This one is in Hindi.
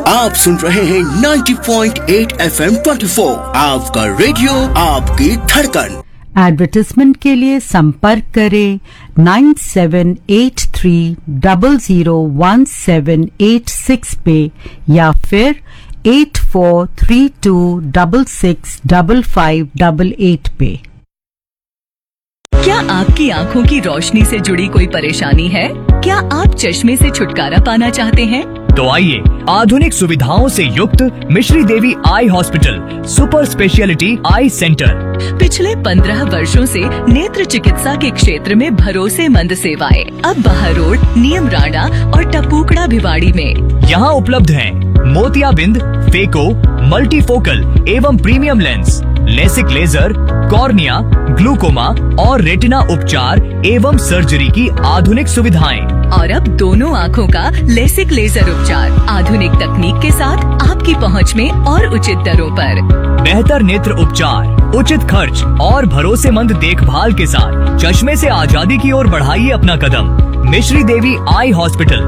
आप सुन रहे हैं 90.8 FM 24, आपका रेडियो आपकी धड़कन। एडवर्टाइजमेंट के लिए संपर्क करें 9783001786 पे या फिर 8432665588 पे। क्या आपकी आँखों की रोशनी से जुड़ी कोई परेशानी है? क्या आप चश्मे से छुटकारा पाना चाहते हैं? तो आइए आधुनिक सुविधाओं से युक्त मिश्री देवी आई हॉस्पिटल सुपर स्पेशलिटी आई सेंटर। पिछले 15 वर्षों से नेत्र चिकित्सा के क्षेत्र में भरोसेमंद सेवाएं अब बाहर रोड, नियम राणा और टपूकड़ा भिवाड़ी में। यहाँ उपलब्ध हैं मोतियाबिंद, फेको, मल्टीफोकल एवं premium lens, LASIK laser, cornea, glaucoma और रेटिना उपचार एवं सर्जरी की आधुनिक सुविधाएं। और अब दोनों आँखों का लेसिक लेजर उपचार आधुनिक तकनीक के साथ आपकी पहुँच में और उचित दरों पर। बेहतर नेत्र उपचार, उचित खर्च और भरोसेमंद देखभाल के साथ चश्मे से आजादी की ओर बढ़ाइए अपना कदम। मिश्री देवी आई हॉस्पिटल,